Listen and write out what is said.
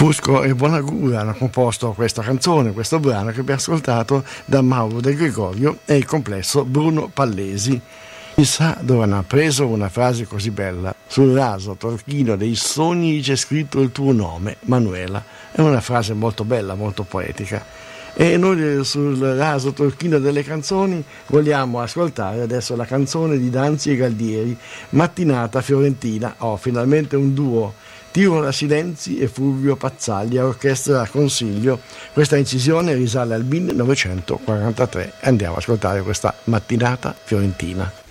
Fusco e Bonagura hanno composto questa canzone, questo brano che abbiamo ascoltato da Mauro De Gregorio e il complesso Bruno Pallesi. Chissà dove hanno preso una frase così bella. Sul raso torchino dei sogni c'è scritto il tuo nome, Manuela. È una frase molto bella, molto poetica. E noi sul raso torchino delle canzoni vogliamo ascoltare adesso la canzone di Danzi e Galdieri, Mattinata Fiorentina. Finalmente un duo. Tiro Silenzi e Fulvio Pazzaglia, orchestra Consiglio. Questa incisione risale al 1943 e andiamo a ascoltare questa Mattinata Fiorentina.